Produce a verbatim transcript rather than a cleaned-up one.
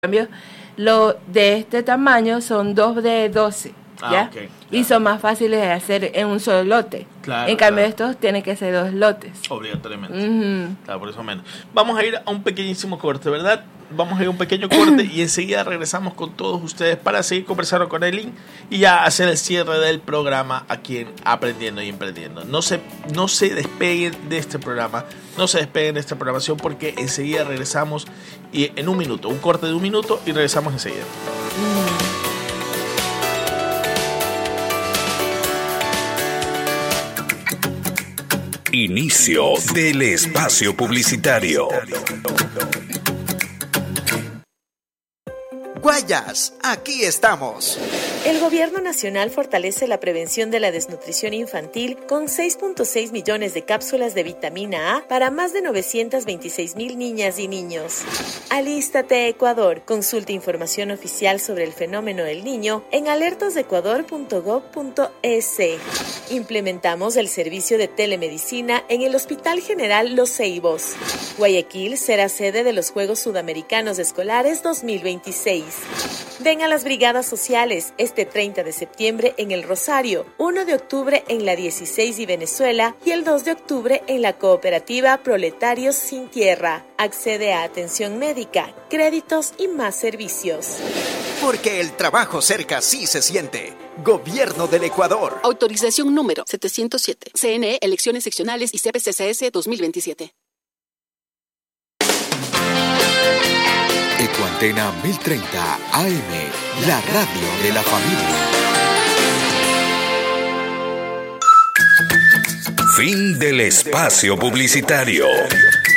cambio, lo de este tamaño son dos de doce, ¿ya? Ah, okay, y son más fáciles de hacer en un solo lote. Claro, en cambio, claro. estos tienen que ser dos lotes. Obligatoriamente. Uh-huh. Claro, por eso menos. Vamos a ir a un pequeñísimo corte, ¿verdad? Vamos a ir a un pequeño corte y enseguida regresamos con todos ustedes para seguir conversando con Eileen y ya hacer el cierre del programa aquí en Aprendiendo y Emprendiendo. No se, no se despeguen de este programa, no se despeguen de esta programación porque enseguida regresamos y en un minuto, un corte de un minuto y regresamos enseguida. Inicio del espacio publicitario. Guayas, aquí estamos. El Gobierno Nacional fortalece la prevención de la desnutrición infantil con seis punto seis millones de cápsulas de vitamina A para más de novecientas veintiséis mil niñas y niños. Alístate, Ecuador. Consulta información oficial sobre el fenómeno del niño en alertas de ecuador punto gob punto es. Implementamos el servicio de telemedicina en el Hospital General Los Ceibos. Guayaquil será sede de los Juegos Sudamericanos Escolares dos mil veintiséis. Ven a las brigadas sociales este treinta de septiembre en El Rosario, uno de octubre en la dieciséis y Venezuela y el dos de octubre en la cooperativa Proletarios Sin Tierra. Accede a atención médica, créditos y más servicios. Porque el trabajo cerca sí se siente. Gobierno del Ecuador. Autorización número setecientos siete. C N E, Elecciones Seccionales y C P C C S dos mil veintisiete. Ecuantena mil treinta A M, la radio de la familia. Fin del espacio publicitario.